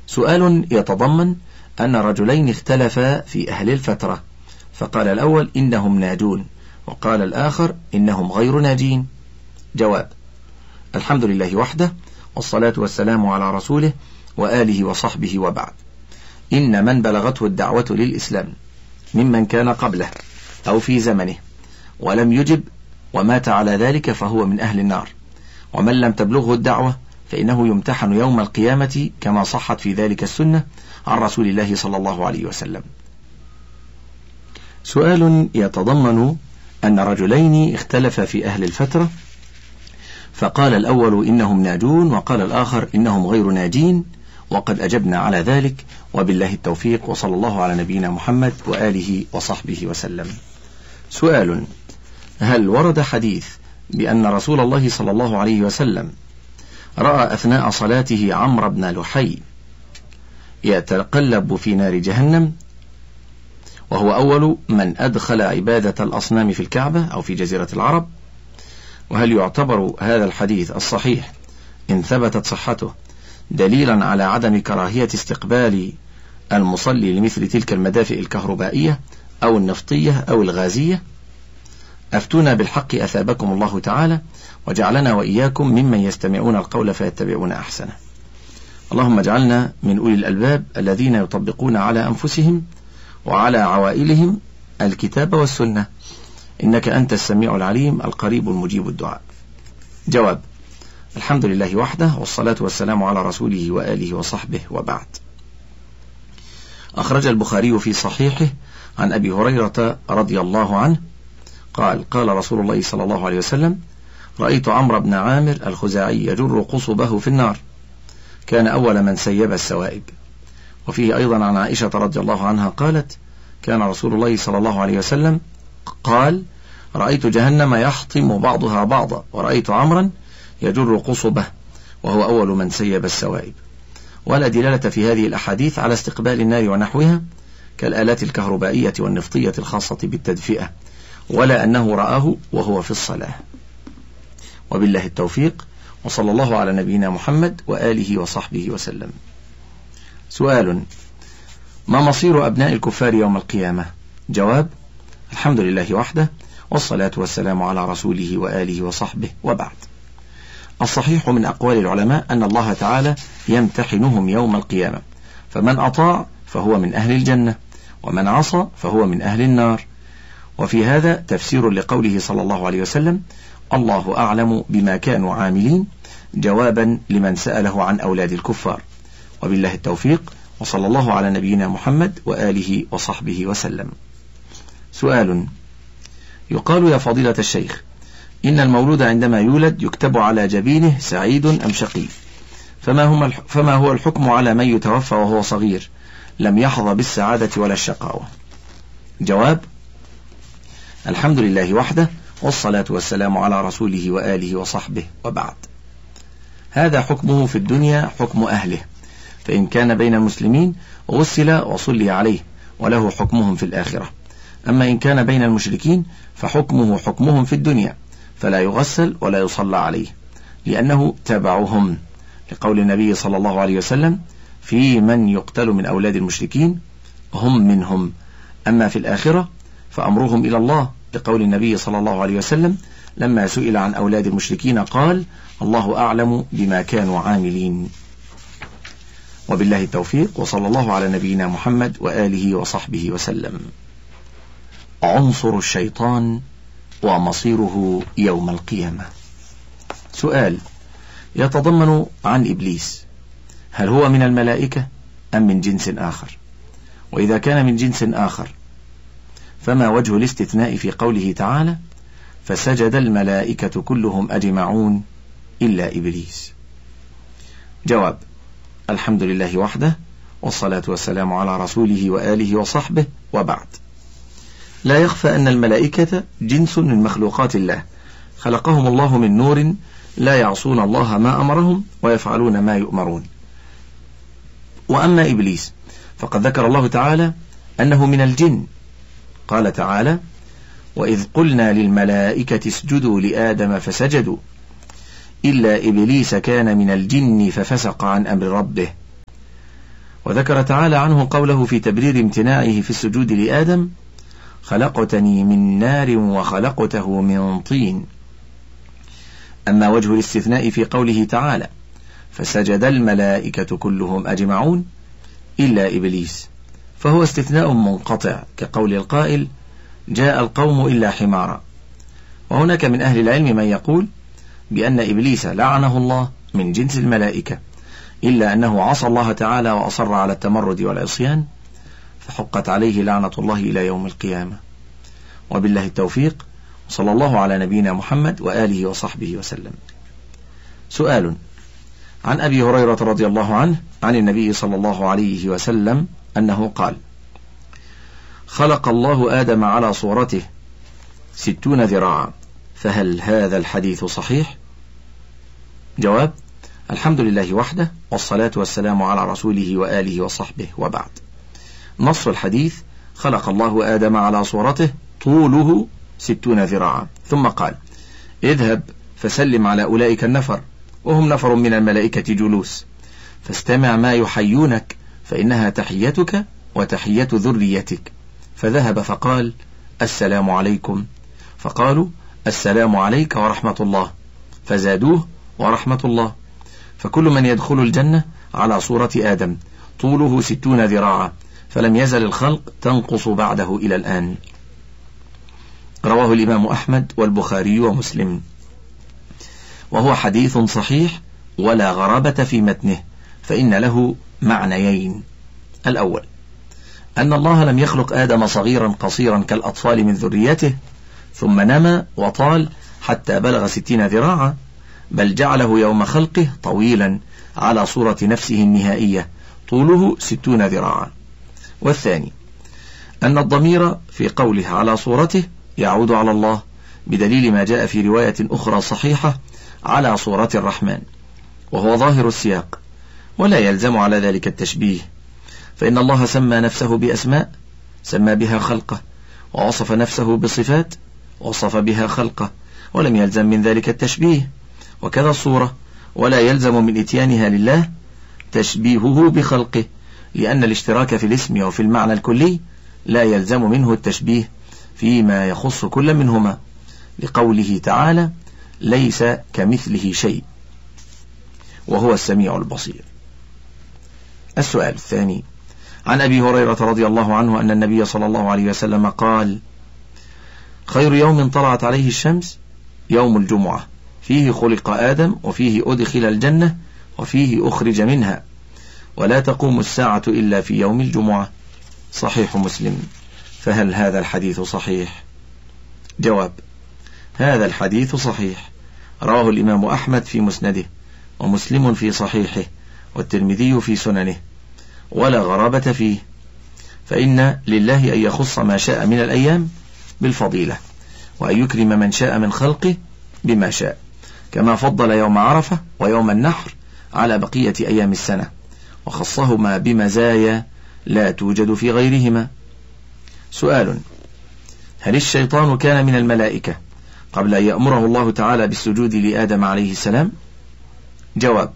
سؤال يتضمن أن رجلين اختلفا في أهل الفترة، فقال الأول إنهم ناجون، وقال الآخر إنهم غير ناجين. جواب: الحمد لله وحده، والصلاة والسلام على رسوله وآله وصحبه، وبعد. إن من بلغته الدعوة للإسلام ممن كان قبله أو في زمنه ولم يجب ومات على ذلك فهو من أهل النار، ومن لم تبلغه الدعوة فإنه يمتحن يوم القيامة كما صحت في ذلك السنة عن رسول الله صلى الله عليه وسلم. سؤال يتضمن أن رجلين اختلفا في أهل الفترة، فقال الأول إنهم ناجون، وقال الآخر إنهم غير ناجين، وقد أجبنا على ذلك، وبالله التوفيق، وصلى الله على نبينا محمد وآله وصحبه وسلم. سؤال: هل ورد حديث بأن رسول الله صلى الله عليه وسلم رأى أثناء صلاته عمرو بن لحي يتقلب في نار جهنم، وهو أول من أدخل عبادة الأصنام في الكعبة أو في جزيرة العرب؟ وهل يعتبر هذا الحديث الصحيح إن ثبتت صحته دليلا على عدم كراهية استقبال المصلي لمثل تلك المدافئ الكهربائية أو النفطية أو الغازية؟ أفتونا بالحق أثابكم الله تعالى، وجعلنا وإياكم ممن يستمعون القول فيتبعون أحسنه. اللهم اجعلنا من أولي الألباب الذين يطبقون على أنفسهم وعلى عوائلهم الكتاب والسنة، إنك أنت السميع العليم القريب المجيب الدعاء. جواب: الحمد لله وحده، والصلاة والسلام على رسوله وآله وصحبه، وبعد. أخرج البخاري في صحيحه عن أبي هريرة رضي الله عنه قال: قال رسول الله صلى الله عليه وسلم: رأيت عمرو بن عامر الخزاعي يجر قصبه في النار، كان أول من سيب السوائب. وفيه أيضا عن عائشة رضي الله عنها قالت: كان رسول الله صلى الله عليه وسلم قال: رأيت جهنم يحطم بعضها بعضا، ورأيت عمرا يجر قصبه وهو أول من سيب السوائب. ولا دلالة في هذه الأحاديث على استقبال النار ونحوها كالآلات الكهربائية والنفطية الخاصة بالتدفئة، ولا أنه رآه وهو في الصلاة. وبالله التوفيق، وصلى الله على نبينا محمد وآله وصحبه وسلم. سؤال: ما مصير أبناء الكفار يوم القيامة؟ جواب: الحمد لله وحده، والصلاة والسلام على رسوله وآله وصحبه، وبعد. الصحيح من أقوال العلماء أن الله تعالى يمتحنهم يوم القيامة، فمن أطاع فهو من أهل الجنة، ومن عصى فهو من أهل النار. وفي هذا تفسير لقوله صلى الله عليه وسلم: الله أعلم بما كانوا عاملين، جوابا لمن سأله عن أولاد الكفار. وبالله التوفيق، وصلى الله على نبينا محمد وآله وصحبه وسلم. سؤال: يقال يا فضيلة الشيخ إن المولود عندما يولد يكتب على جبينه سعيد أم شقي، فما هو الحكم على من يتوفى وهو صغير لم يحظى بالسعادة ولا الشقاوة؟ جواب: الحمد لله وحده، والصلاة والسلام على رسوله وآله وصحبه، وبعد. هذا حكمه في الدنيا حكم أهله، فإن كان بين المسلمين غسل وصلي عليه وله حكمهم في الآخرة. أما إن كان بين المشركين فحكمه حكمهم في الدنيا، فلا يغسل ولا يصلى عليه، لأنه تبعهم، لقول النبي صلى الله عليه وسلم: في من يقتل من أولاد المشركين هم منهم. أما في الآخرة فأمرهم إلى الله، لقول النبي صلى الله عليه وسلم لما سئل عن أولاد المشركين قال: الله أعلم بما كانوا عاملين. وبالله التوفيق، وصلى الله على نبينا محمد وآله وصحبه وسلم. عنصر الشيطان ومصيره يوم القيامة. سؤال يتضمن عن إبليس: هل هو من الملائكة أم من جنس آخر؟ وإذا كان من جنس آخر فما وجه الاستثناء في قوله تعالى: فسجد الملائكة كلهم أجمعون إلا إبليس؟ جواب: الحمد لله وحده، والصلاة والسلام على رسوله وآله وصحبه، وبعد. لا يخفى أن الملائكة جنس من مخلوقات الله، خلقهم الله من نور لا يعصون الله ما أمرهم ويفعلون ما يؤمرون. وأما إبليس فقد ذكر الله تعالى أنه من الجن، قال تعالى: وإذ قلنا للملائكة اسجدوا لآدم فسجدوا إلا إبليس كان من الجن ففسق عن أمر ربه وذكر تعالى عنه قوله في تبرير امتناعه في السجود لآدم: خلقتني من نار وخلقته من طين. أما وجه الاستثناء في قوله تعالى: فسجد الملائكة كلهم أجمعون إلا إبليس، فهو استثناء منقطع كقول القائل: جاء القوم إلا حمارا. وهناك من أهل العلم من يقول بأن إبليس لعنه الله من جنس الملائكة، إلا أنه عصى الله تعالى وأصر على التمرد والعصيان، فحقت عليه لعنة الله إلى يوم القيامة. وبالله التوفيق، صلى الله على نبينا محمد وآله وصحبه وسلم. سؤال: عن أبي هريرة رضي الله عنه عن النبي صلى الله عليه وسلم أنه قال: خلق الله آدم على صورته 60 ذراعا، فهل هذا الحديث صحيح؟ جواب: الحمد لله وحده، والصلاة والسلام على رسوله وآله وصحبه، وبعد. نص الحديث: خلق الله آدم على صورته طوله 60 ذراعا، ثم قال: اذهب فسلم على أولئك النفر، وهم نفر من الملائكة جلوس، فاستمع ما يحيونك، فإنها تحيتك وتحية ذريتك. فذهب فقال: السلام عليكم، فقالوا: السلام عليك ورحمة الله، فزادوه: ورحمة الله. فكل من يدخل الجنة على صورة آدم طوله 60 ذراعا، فلم يزل الخلق تنقص بعده إلى الآن. رواه الإمام أحمد والبخاري ومسلم، وهو حديث صحيح ولا غرابة في متنه، فإن له معنيين: الأول أن الله لم يخلق آدم صغيرا قصيرا كالأطفال من ذريته ثم نما وطال حتى بلغ 60 ذراعا، بل جعله يوم خلقه طويلا على صورة نفسه النهائية طوله 60 ذراعا. والثاني أن الضمير في قوله على صورته يعود على الله، بدليل ما جاء في رواية أخرى صحيحة على صورة الرحمن، وهو ظاهر السياق، ولا يلزم على ذلك التشبيه، فإن الله سمى نفسه بأسماء سمى بها خلقه، ووصف نفسه بصفات وصف بها خلقه، ولم يلزم من ذلك التشبيه. وكذا الصورة، ولا يلزم من إتيانها لله تشبيهه بخلقه، لأن الاشتراك في الاسم وفي المعنى الكلي لا يلزم منه التشبيه فيما يخص كل منهما، لقوله تعالى: ليس كمثله شيء وهو السميع البصير. السؤال الثاني: عن أبي هريرة رضي الله عنه أن النبي صلى الله عليه وسلم قال: خير يوم طلعت عليه الشمس يوم الجمعة، فيه خلق آدم، وفيه أدخل الجنة، وفيه أخرج منها، ولا تقوم الساعة إلا في يوم الجمعة. صحيح مسلم. فهل هذا الحديث صحيح؟ جواب: هذا الحديث صحيح، رواه الإمام أحمد في مسنده، ومسلم في صحيحه، والترمذي في سننه، ولا غرابة فيه، فإن لله أن يخص ما شاء من الأيام بالفضيلة، وأن يكرم من شاء من خلقه بما شاء، كما فضل يوم عرفة ويوم النحر على بقية أيام السنة، وخصهما بمزايا لا توجد في غيرهما. سؤال: هل الشيطان كان من الملائكة قبل أن يأمره الله تعالى بالسجود لآدم عليه السلام؟ جواب: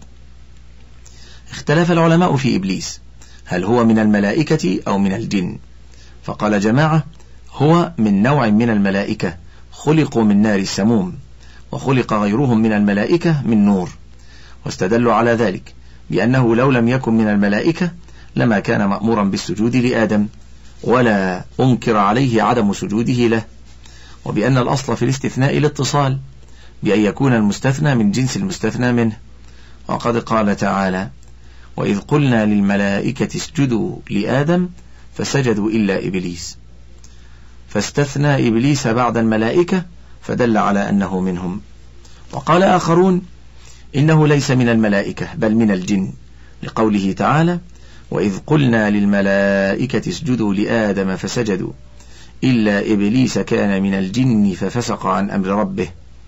اختلف العلماء في إبليس، هل هو من الملائكة أو من الجن؟ فقال جماعة: هو من نوع من الملائكة، خلقوا من نار السموم، وخلق غيرهم من الملائكة من نور، واستدلوا على ذلك بأنه لو لم يكن من الملائكة لما كان مأمورا بالسجود لآدم، ولا أنكر عليه عدم سجوده له، وبأن الأصل في الاستثناء الاتصال، بأن يكون المستثنى من جنس المستثنى منه. وقد قال تعالى: وإذ قلنا للملائكة اسجدوا لآدم فسجدوا إلا إبليس، فاستثنى إبليس بعد الملائكة فدل على أنه منهم. وقال آخرون: إنه ليس من الملائكة بل من الجن، لقوله تعالى: وإذ قلنا للملائكة اسجدوا لآدم فسجدوا إلا إبليس كان من الجن ففسق عن أمر ربه.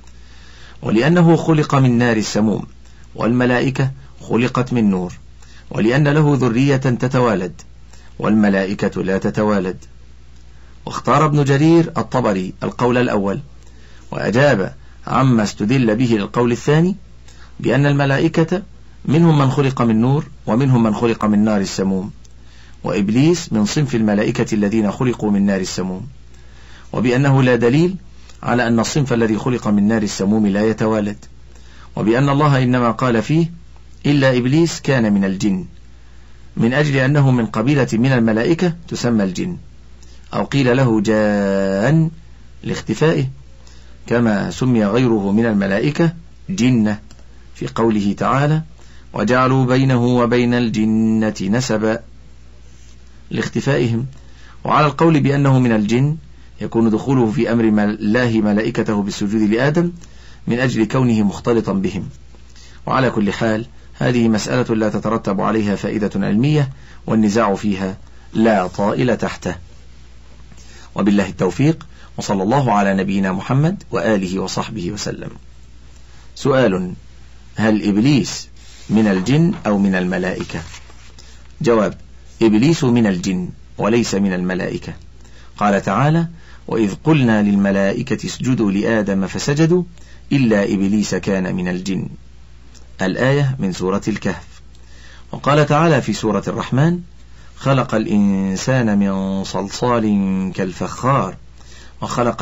ولأنه خلق من نار السموم، والملائكة خلقت من نور، ولأن له ذرية تتوالد، والملائكة لا تتوالد. واختار ابن جرير الطبري القول الأول، وأجاب عما استدل به للقول الثاني بأن الملائكة منهم من خلق من نور ومنهم من خلق من نار السموم، وإبليس من صنف الملائكة الذين خلقوا من نار السموم، وبأنه لا دليل على أن الصنف الذي خلق من نار السموم لا يتوالد، وبأن الله إنما قال فيه إلا إبليس كان من الجن، من أجل أنه من قبيلة من الملائكة تسمى الجن، أو قيل له جان لاختفائه، كما سمي غيره من الملائكة جنة في قوله تعالى وجعلوا بينه وبين الجنة نسبا لاختفائهم. وعلى القول بأنه من الجن يكون دخوله في أمر الله ملائكته بالسجود لآدم من أجل كونه مختلطا بهم. وعلى كل حال هذه مسألة لا تترتب عليها فائدة علمية، والنزاع فيها لا طائل تحته. وبالله التوفيق، وصلى الله على نبينا محمد وآله وصحبه وسلم. سؤال: هل إبليس من الجن أو من الملائكة؟ جواب: إبليس من الجن وليس من الملائكة. قال تعالى: وإذ قلنا للملائكة اسجدوا لآدم فسجدوا إلا إبليس كان من الجن. الآية من سورة الكهف. وقال تعالى في سورة الرحمن: خلق الإنسان من صلصال كالفخار وخلق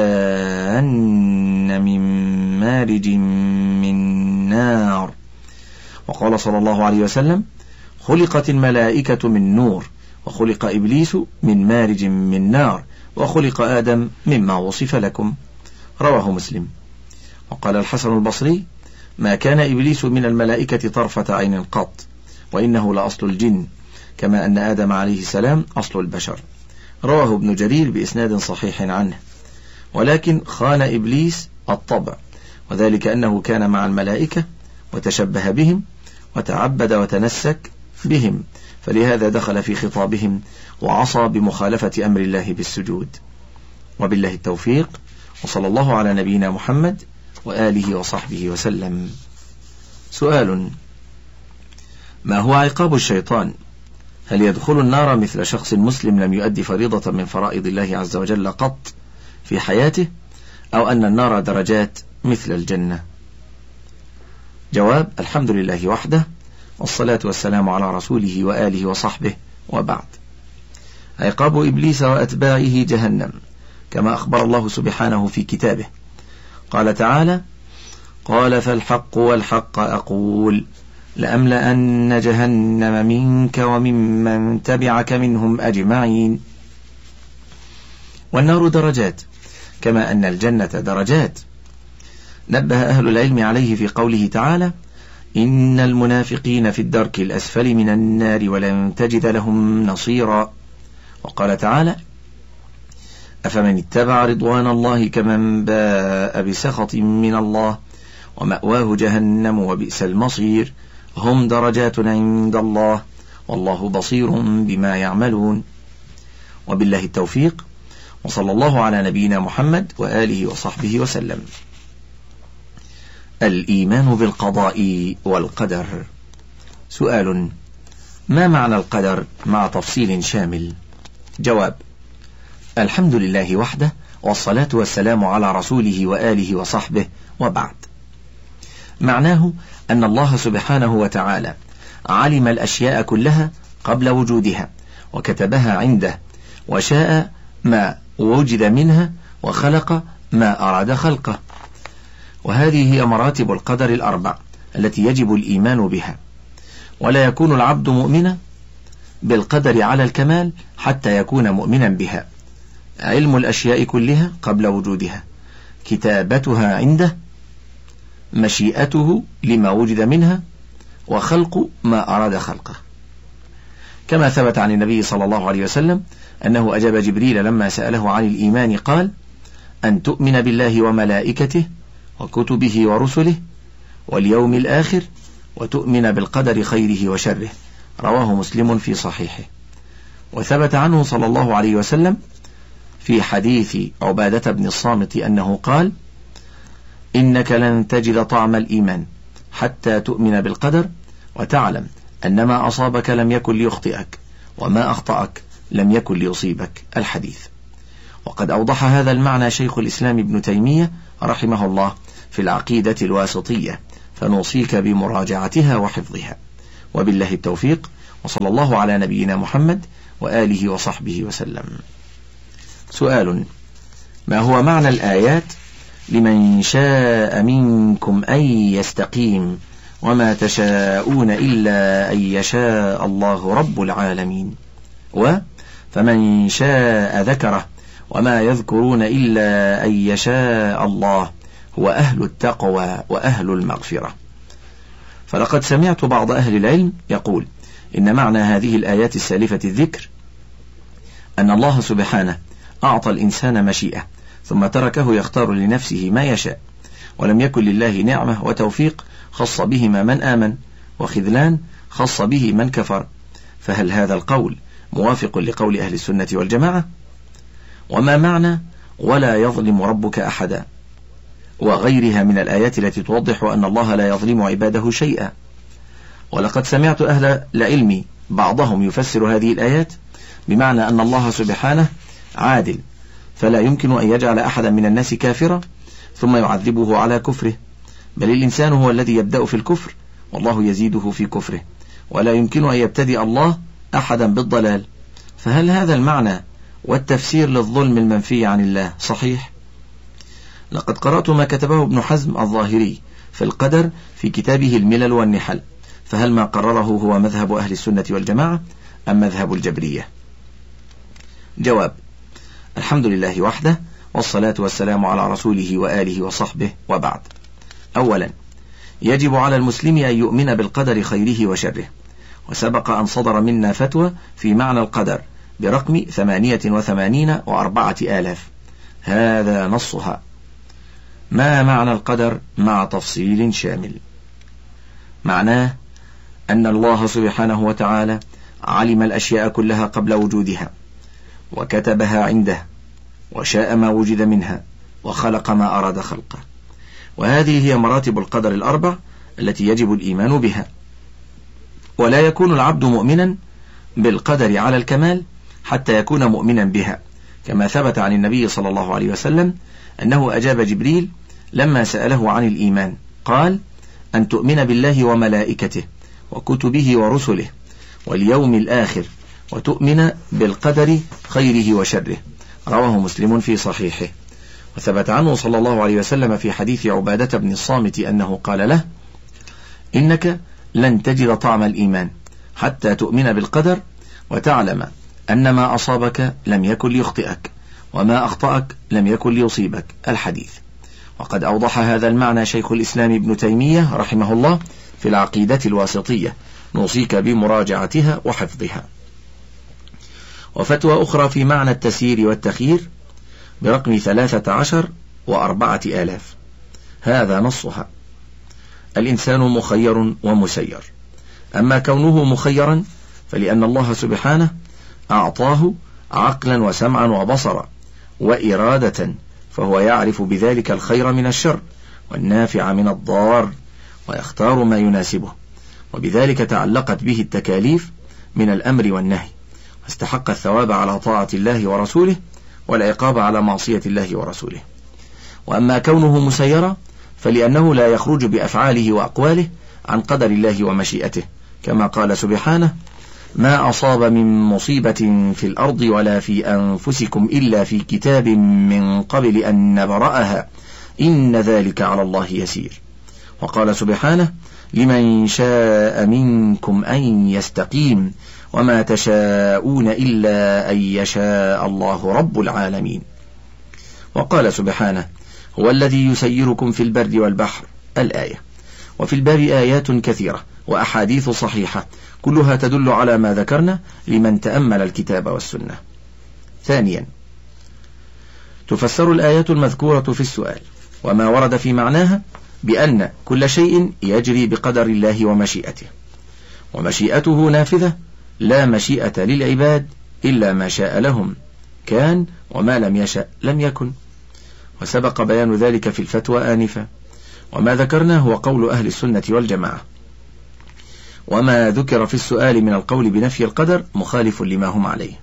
الجان من مارج من نار. وقال صلى الله عليه وسلم: خلقت الملائكة من نور وخلق إبليس من مارج من نار وخلق آدم مما وصف لكم. رواه مسلم. وقال الحسن البصري: ما كان إبليس من الملائكة طرفة عين قط، وإنه لأصل الجن، كما أن آدم عليه السلام أصل البشر. رواه ابن جرير بإسناد صحيح عنه. ولكن خان إبليس الطبع، وذلك أنه كان مع الملائكة وتشبه بهم وتعبد وتنسك بهم، فلهذا دخل في خطابهم وعصى بمخالفة أمر الله بالسجود. وبالله التوفيق، وصلى الله على نبينا محمد وآله وصحبه وسلم. سؤال: ما هو عقاب الشيطان؟ هل يدخل النار مثل شخص مسلم لم يؤدي فريضة من فرائض الله عز وجل قط في حياته، أو أن النار درجات مثل الجنة؟ جواب: الحمد لله وحده، والصلاة والسلام على رسوله وآله وصحبه، وبعد. عقاب إبليس وأتباعه جهنم، كما أخبر الله سبحانه في كتابه. قال تعالى: قال فالحق والحق أقول لأملأن جهنم منك وممن تبعك منهم أجمعين. والنار درجات، كما أن الجنة درجات. نبه أهل العلم عليه في قوله تعالى: إن المنافقين في الدرك الأسفل من النار ولن تجد لهم نصيرا. وقال تعالى: أفمن اتبع رضوان الله كمن باء بسخط من الله ومأواه جهنم وبئس المصير، هم درجات عند الله والله بصير بما يعملون. وبالله التوفيق، وصلى الله على نبينا محمد وآله وصحبه وسلم. الإيمان بالقضاء والقدر. سؤال: ما معنى القدر مع تفصيل شامل؟ جواب: الحمد لله وحده، والصلاة والسلام على رسوله وآله وصحبه، وبعد. معناه أن الله سبحانه وتعالى علم الأشياء كلها قبل وجودها وكتبها عنده، وشاء ما وجد منها وخلق ما أراد خلقه. وهذه هي مراتب القدر الأربع التي يجب الإيمان بها. ولا يكون العبد مؤمنا بالقدر على الكمال حتى يكون مؤمنا بها: علم الأشياء كلها قبل وجودها، كتابتها عنده، مشيئته لما وجد منها، وخلق ما أراد خلقه. كما ثبت عن النبي صلى الله عليه وسلم أنه أجاب جبريل لما سأله عن الإيمان قال: أن تؤمن بالله وملائكته وكتبه ورسله واليوم الآخر وتؤمن بالقدر خيره وشره. رواه مسلم في صحيحه. وثبت عنه صلى الله عليه وسلم في حديث عبادة بن الصامت أنه قال: إنك لن تجد طعم الإيمان حتى تؤمن بالقدر وتعلم أن ما أصابك لم يكن ليخطئك وما أخطأك لم يكن ليصيبك. الحديث. وقد أوضح هذا المعنى شيخ الإسلام ابن تيمية رحمه الله في العقيدة الواسطية فنوصيك بمراجعتها وحفظها. وبالله التوفيق، وصلى الله على نبينا محمد وآله وصحبه وسلم. سؤال: ما هو معنى الآيات لمن شاء منكم أن يستقيم وما تشاءون إلا أن يشاء الله رب العالمين، فمن شاء ذكره وما يذكرون إلا أن يشاء الله هو أهل التقوى وأهل المغفرة؟ فلقد سمعت بعض أهل العلم يقول إن معنى هذه الآيات السالفة الذكر أن الله سبحانه أعطى الإنسان مشيئة ثم تركه يختار لنفسه ما يشاء، ولم يكن لله نعمة وتوفيق خص بهما من آمن، وخذلان خص به من كفر. فهل هذا القول موافق لقول أهل السنة والجماعة؟ وما معنى ولا يظلم ربك أحدا وغيرها من الآيات التي توضح أن الله لا يظلم عباده شيئا؟ ولقد سمعت أهل العلم بعضهم يفسر هذه الآيات بمعنى أن الله سبحانه عادل، فلا يمكن أن يجعل أحدا من الناس كافرا ثم يعذبه على كفره، بل الإنسان هو الذي يبدأ في الكفر والله يزيده في كفره، ولا يمكن أن يبتدئ الله أحدا بالضلال. فهل هذا المعنى والتفسير للظلم المنفي عن الله صحيح؟ لقد قرأت ما كتبه ابن حزم الظاهري في القدر في كتابه الملل والنحل، فهل ما قرره هو مذهب أهل السنة والجماعة أم مذهب الجبرية؟ جواب: الحمد لله وحده، والصلاة والسلام على رسوله وآله وصحبه، وبعد. أولا، يجب على المسلم أن يؤمن بالقدر خيره وشره، وسبق أن صدر منا فتوى في معنى القدر برقم 88 و4000، هذا نصها. ما معنى القدر مع تفصيل شامل؟ معناه أن الله سبحانه وتعالى علم الأشياء كلها قبل وجودها، وكتبها عنده، وشاء ما وجد منها، وخلق ما أراد خلقه. وهذه هي مراتب القدر الأربع التي يجب الإيمان بها. ولا يكون العبد مؤمنا بالقدر على الكمال حتى يكون مؤمنا بها، كما ثبت عن النبي صلى الله عليه وسلم أنه أجاب جبريل لما سأله عن الإيمان، قال: أن تؤمن بالله وملائكته وكتبه ورسله واليوم الآخر وتؤمن بالقدر خيره وشره. رواه مسلم في صحيحه. وثبت عنه صلى الله عليه وسلم في حديث عبادة بن الصامت أنه قال له: إنك لن تجد طعم الإيمان حتى تؤمن بالقدر وتعلم أن ما أصابك لم يكن ليخطئك وما أخطأك لم يكن ليصيبك. الحديث. وقد أوضح هذا المعنى شيخ الإسلام ابن تيمية رحمه الله في العقيدة الواسطية، نوصيك بمراجعتها وحفظها. وفتوى أخرى في معنى التسيير والتخيير برقم 13 و4000، هذا نصها. الإنسان مخير ومسير، أما كونه مخيرا فلأن الله سبحانه أعطاه عقلا وسمعا وبصرا وإرادة، فهو يعرف بذلك الخير من الشر والنافع من الضار، ويختار ما يناسبه، وبذلك تعلقت به التكاليف من الأمر والنهي، واستحق الثواب على طاعة الله ورسوله والعقاب على معصية الله ورسوله. وأما كونه مسيرا فلأنه لا يخرج بأفعاله وأقواله عن قدر الله ومشيئته، كما قال سبحانه: ما أصاب من مصيبة في الأرض ولا في أنفسكم إلا في كتاب من قبل أن نبرأها إن ذلك على الله يسير. وقال سبحانه: لمن شاء منكم أن يستقيم وما تشاءون إلا أن يشاء الله رب العالمين. وقال سبحانه: هو الذي يسيركم في البر والبحر، الآية. وفي الباب آيات كثيرة وأحاديث صحيحة كلها تدل على ما ذكرنا لمن تأمل الكتاب والسنة. ثانيا، تفسر الآيات المذكورة في السؤال وما ورد في معناها بأن كل شيء يجري بقدر الله ومشيئته، ومشيئته نافذة، لا مشيئة للعباد إلا ما شاء لهم كان، وما لم يشأ لم يكن. وسبق بيان ذلك في الفتوى آنفا. وما ذكرنا هو قول أهل السنة والجماعة. وما ذكر في السؤال من القول بنفي القدر مخالف لما هم عليه.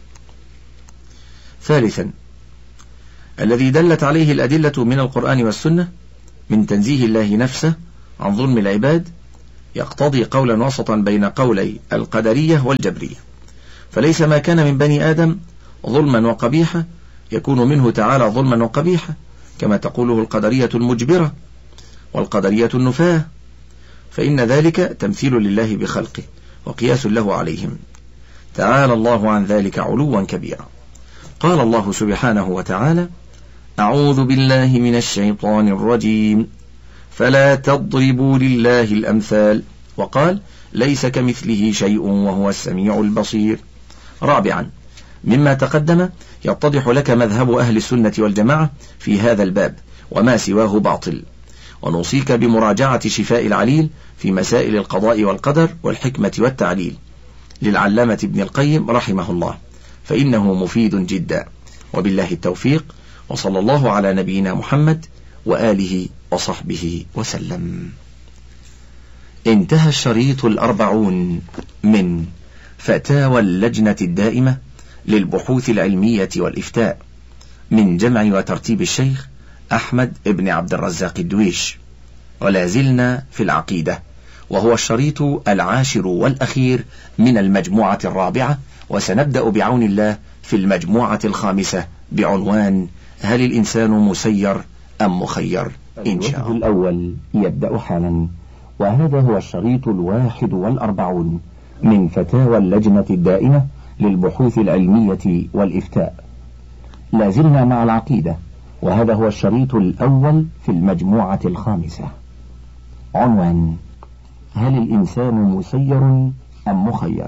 ثالثا، الذي دلت عليه الأدلة من القرآن والسنة من تنزيه الله نفسه عن ظلم العباد يقتضي قولا وسطا بين قولي القدرية والجبرية، فليس ما كان من بني آدم ظلما وقبيحا يكون منه تعالى ظلما وقبيحا، كما تقوله القدرية المجبرة والقدرية النفاة، فإن ذلك تمثيل لله بخلقه وقياس له عليهم، تعالى الله عن ذلك علوا كبيرا. قال الله سبحانه وتعالى: أعوذ بالله من الشيطان الرجيم، فلا تضربوا لله الأمثال، وقال: ليس كمثله شيء وهو السميع البصير. رابعا، مما تقدم يتضح لك مذهب أهل السنة والجماعة في هذا الباب، وما سواه باطل، ونوصيك بمراجعة شفاء العليل في مسائل القضاء والقدر والحكمة والتعليل للعلامة ابن القيم رحمه الله، فإنه مفيد جدا. وبالله التوفيق، وصلى الله على نبينا محمد وآله وصحبه وسلم. انتهى الشريط 40 من فتاوى اللجنة الدائمة للبحوث العلمية والإفتاء من جمع وترتيب الشيخ أحمد بن عبد الرزاق الدويش، ولا زلنا في العقيدة، وهو الشريط 10 والأخير من المجموعة 4، وسنبدأ بعون الله في المجموعة 5 بعنوان: هل الإنسان مسير أم مخير؟ إن شاء الله. الأول يبدأ حالا، وهذا هو الشريط 41 من فتاوى اللجنة الدائمة للبحوث العلمية والإفتاء. لازلنا مع العقيدة، وهذا هو الشريط الأول في المجموعة 5. عنوان: هل الإنسان مسير أم مخير؟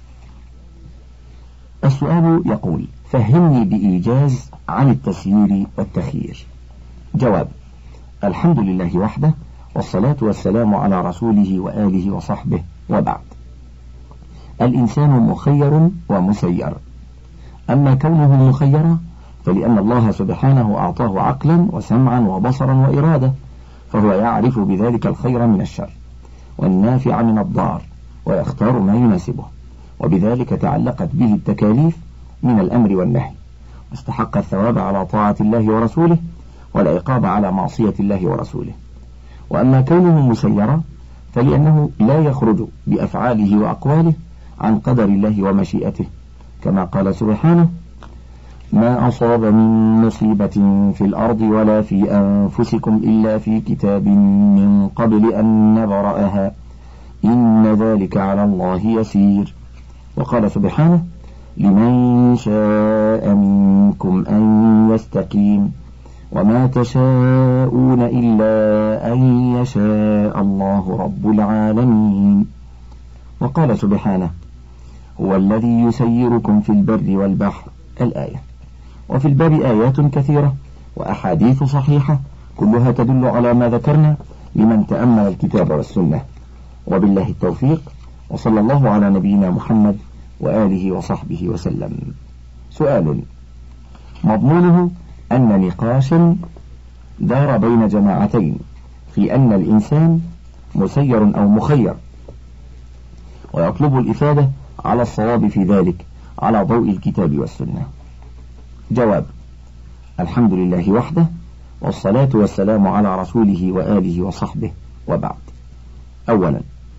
السؤال يقول: فهمني بإيجاز عن التسيير والتخيير. جواب: الحمد لله وحده، والصلاة والسلام على رسوله وآله وصحبه، وبعد. الإنسان مخير ومسير. أما كونه مخيرا فلأن الله سبحانه أعطاه عقلا وسمعا وبصرا وإرادة، فهو يعرف بذلك الخير من الشر والنافع من الضار، ويختار ما يناسبه، وبذلك تعلقت به التكاليف من الأمر والنهي، واستحق الثواب على طاعة الله ورسوله والعقاب على معصية الله ورسوله. وأما كونه مسيرا فلأنه لا يخرج بأفعاله وأقواله عن قدر الله ومشيئته، كما قال سبحانه: ما أصاب من مصيبة في الأرض ولا في أنفسكم إلا في كتاب من قبل أن نبرأها إن ذلك على الله يسير. وقال سبحانه: لمن شاء منكم أن يستقيم وما تشاءون إلا أن يشاء الله رب العالمين. وقال سبحانه: هو الذي يسيركم في البر والبحر، الآية. وفي البر آيات كثيرة وأحاديث صحيحة كلها تدل على ما ذكرنا لمن تأمل الكتاب والسنة. وبالله التوفيق، وصلى الله على نبينا محمد وآله وصحبه وسلم. سؤال: مضمونه أن نقاشا دار بين جماعتين في أن الإنسان مسير أو مخير، ويطلب الإفادة على الصواب في ذلك على ضوء الكتاب والسنة. جواب: الحمد لله وحده، والصلاة والسلام على رسوله وآله وصحبه، وبعد. أولا،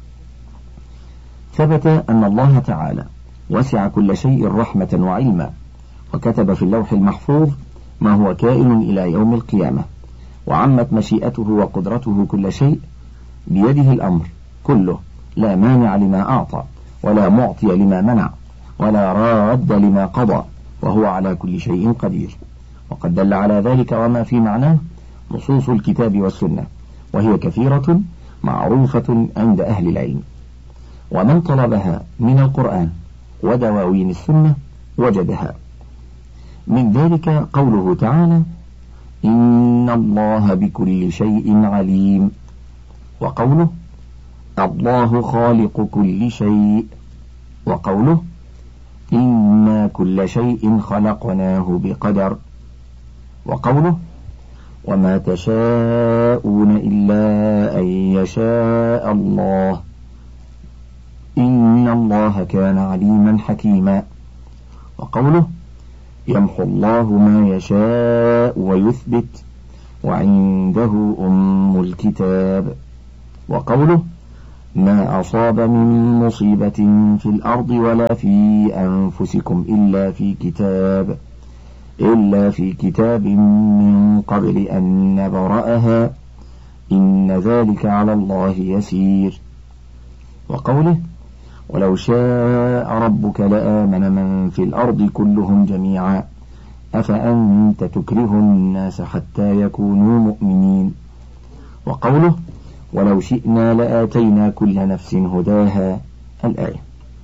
ثبت أن الله تعالى وسع كل شيء رحمة وعلما، وكتب في اللوح المحفوظ ما هو كائن إلى يوم القيامة، وعمت مشيئته وقدرته كل شيء، بيده الأمر كله، لا مانع لما أعطى ولا معطي لما منع ولا راد لما قضى، وهو على كل شيء قدير. وقد دل على ذلك وما في معناه نصوص الكتاب والسنة، وهي كثيرة معروفة عند أهل العلم، ومن طلبها من القرآن ودواوين السنة وجدها. من ذلك قوله تعالى: إن الله بكل شيء عليم، وقوله: الله خالق كل شيء، وقوله: إنا كل شيء خلقناه بقدر، وقوله: وما تشاءون إلا أن يشاء الله إن الله كان عليما حكيما، وقوله: يمحو الله ما يشاء ويثبت وعنده أم الكتاب. وقوله ما أصاب من مصيبة في الأرض ولا في أنفسكم إلا في كتاب من قبل أن نبرأها إن ذلك على الله يسير. وقوله ولو شاء ربك لآمن من في الأرض كلهم جميعا أفأنت تكره الناس حتى يكونوا مؤمنين. وقوله ولو شئنا لآتينا كل نفس هداها الآية.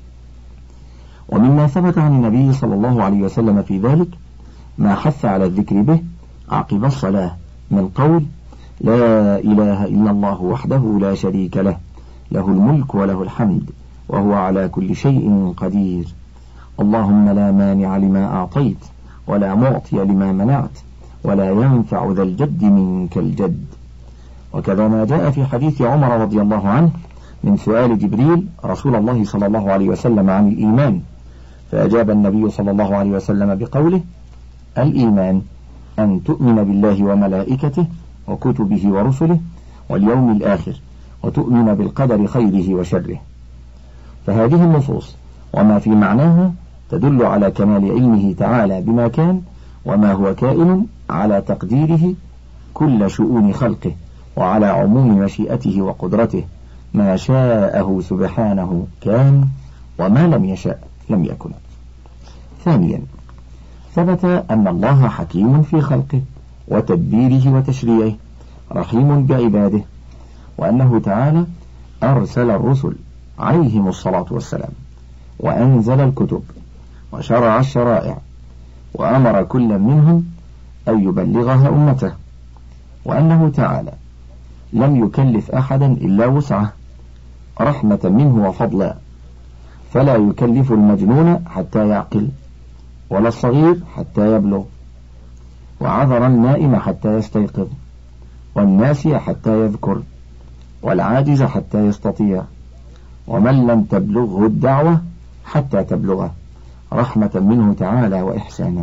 ومما ثبت عن النبي صلى الله عليه وسلم في ذلك ما حث على الذكر به عقب الصلاة من قول لا إله إلا الله وحده لا شريك له له الملك وله الحمد وهو على كل شيء قدير اللهم لا مانع لما أعطيت ولا معطي لما منعت ولا ينفع ذا الجد منك الجد. وكذا ما جاء في حديث عمر رضي الله عنه من سؤال جبريل رسول الله صلى الله عليه وسلم عن الإيمان، فأجاب النبي صلى الله عليه وسلم بقوله الإيمان أن تؤمن بالله وملائكته وكتبه ورسله واليوم الآخر وتؤمن بالقدر خيره وشره. فهذه النصوص وما في معناها تدل على كمال علمه تعالى بما كان وما هو كائن على تقديره كل شؤون خلقه وعلى عموم مشيئته وقدرته ما شاءه سبحانه كان وما لم يشاء لم يكن. ثانيا ثبت أن الله حكيم في خلقه وتدبيره وتشريعه رحيم بعباده، وأنه تعالى أرسل الرسل عليهم الصلاة والسلام وأنزل الكتب وشرع الشرائع وأمر كل منهم أن يبلغها أمته، وأنه تعالى لم يكلف أحدا إلا وسعه رحمة منه وفضلا، فلا يكلف المجنون حتى يعقل ولا الصغير حتى يبلغ وعذر النائم حتى يستيقظ والناسي حتى يذكر والعاجز حتى يستطيع ومن لم تبلغه الدعوة حتى تبلغه رحمة منه تعالى وإحسانا.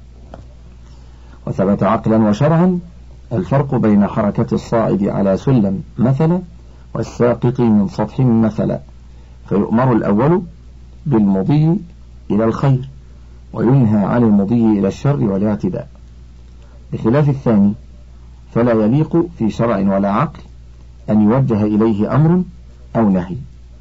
وثبت عقلا وشرعا الفرق بين حركة الصاعد على سلم مثلا والساقط من سطح مثلا، فيؤمر الأول بالمضي إلى الخير وينهى عن المضي إلى الشر والاعتداء، بخلاف الثاني فلا يليق في شرع ولا عقل أن يوجه إليه أمر أو نهي.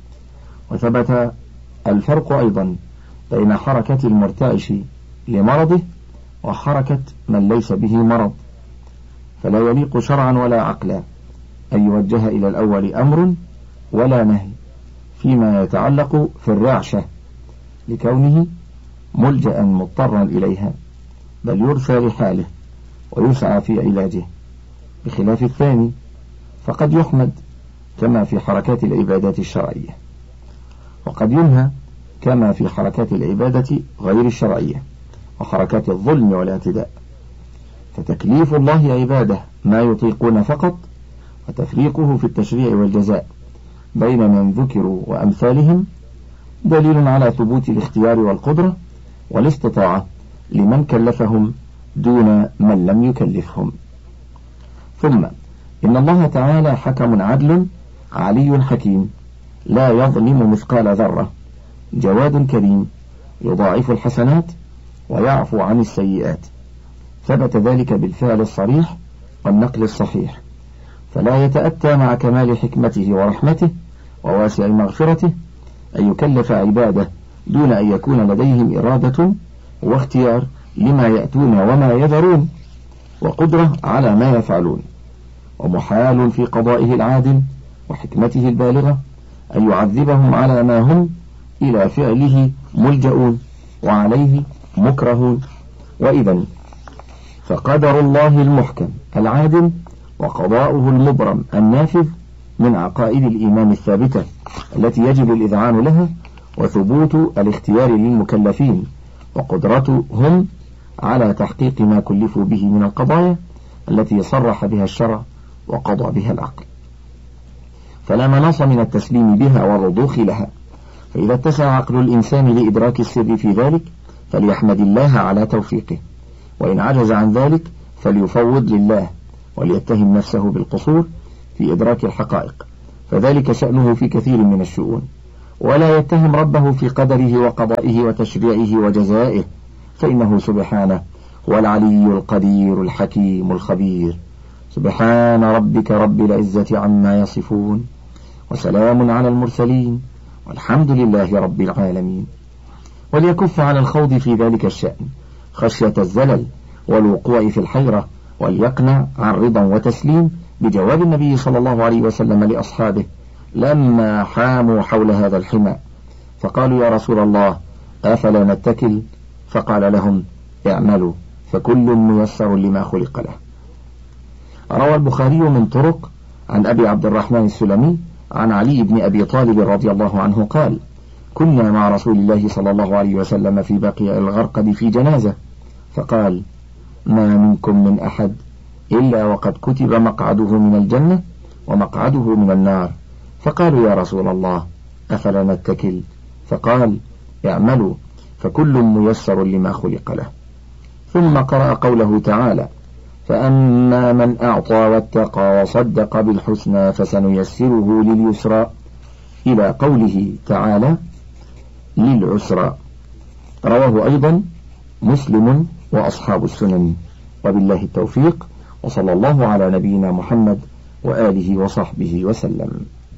وثبت الفرق أيضا بين حركة المرتعش لمرضه وحركة من ليس به مرض، فلا يليق شرعا ولا عقلا أن يوجه إلى الأول أمر ولا نهي فيما يتعلق في الرعشة لكونه ملجأ مضطرا إليها، بل يرثى لحاله ويسعى في علاجه، بخلاف الثاني فقد يحمد كما في حركات العبادات الشرعية، وقد ينهى كما في حركات العبادة غير الشرعية وحركات الظلم والاعتداء. فتكليف الله عباده ما يطيقون فقط وتفريقه في التشريع والجزاء بين من ذكروا وأمثالهم دليل على ثبوت الاختيار والقدرة والاستطاعة لمن كلفهم دون من لم يكلفهم. ثم إن الله تعالى حكم عدل علي حكيم لا يظلم مثقال ذرة جواد كريم يضاعف الحسنات ويعفو عن السيئات، ثبت ذلك بالفعل الصريح والنقل الصحيح، فلا يتأتى مع كمال حكمته ورحمته وواسع مغفرته أن يكلف عباده دون أن يكون لديهم إرادة واختيار لما يأتون وما يذرون وقدرة على ما يفعلون، ومحال في قضائه العادل وحكمته البالغة أن يعذبهم على ما هم إلى فعله ملجؤون وعليه مكرهون. وإذن فقدر الله المحكم العادل وقضاؤه المبرم النافذ من عقائد الإيمان الثابتة التي يجب الإذعان لها وثبوت الاختيار للمكلفين وقدرتهم على تحقيق ما كلفوا به من القضايا التي صرح بها الشرع وقضى بها العقل، فلا مناص من التسليم بها والرضوخ لها. فإذا اتسع عقل الإنسان لإدراك السر في ذلك فليحمد الله على توفيقه، وإن عجز عن ذلك فليفوض لله وليتهم نفسه بالقصور في إدراك الحقائق، فذلك شأنه في كثير من الشؤون، ولا يتهم ربه في قدره وقضائه وتشريعه وجزائه، فإنه سبحانه هو العلي القدير الحكيم الخبير. سبحان ربك رب العزة عما يصفون، وسلام على المرسلين، والحمد لله رب العالمين. وليكف عن الخوض في ذلك الشأن خشية الزلل والوقوع في الحيرة، وليقنع عن رضا وتسليم بجواب النبي صلى الله عليه وسلم لأصحابه لما حاموا حول هذا الحمى فقالوا: يا رسول الله أفلا نتكل؟ فقال لهم: اعملوا فكل ميسر لما خلق له. روى البخاري من طرق عن أبي عبد الرحمن السلمي عن علي بن أبي طالب رضي الله عنه قال: كنا مع رسول الله صلى الله عليه وسلم في بقيع الغرقد في جنازة، فقال: ما منكم من أحد إلا وقد كتب مقعده من الجنة ومقعده من النار. فقالوا: يا رسول الله أفلا نتكل؟ فقال: اعملوا فكل ميسر لما خلق له. ثم قرأ قوله تعالى: فأما من أعطى واتقى وصدق بالحسنى فسنيسره لليسرى، إلى قوله تعالى: للعسرى. رواه أيضا مسلم وأصحاب السنن. وبالله التوفيق، وصلى الله على نبينا محمد وآله وصحبه وسلم.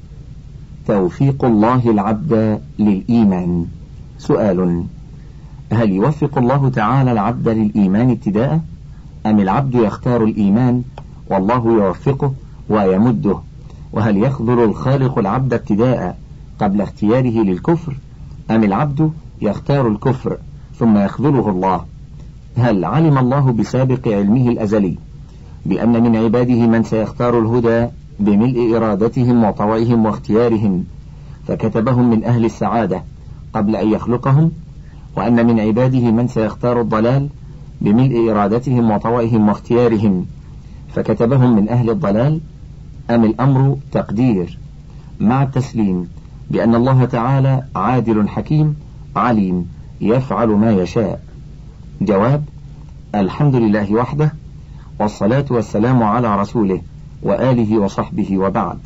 توفيق الله العبد للإيمان. سؤال: هل يوفق الله تعالى العبد للإيمان ابتداء، أم العبد يختار الإيمان والله يوفقه ويمده؟ وهل يخذل الخالق العبد ابتداء قبل اختياره للكفر، أم العبد يختار الكفر ثم يخذله الله؟ هل علم الله بسابق علمه الأزلي بأن من عباده من سيختار الهدى بملء إرادتهم وطوعهم واختيارهم فكتبهم من أهل السعادة قبل أن يخلقهم، وأن من عباده من سيختار الضلال بملء إرادتهم وطوعهم واختيارهم فكتبهم من أهل الضلال، أم الأمر تقدير مع التسليم بأن الله تعالى عادل حكيم عليم يفعل ما يشاء؟ جواب: الحمد لله وحده، والصلاة والسلام على رسوله وآله وصحبه، وبعد.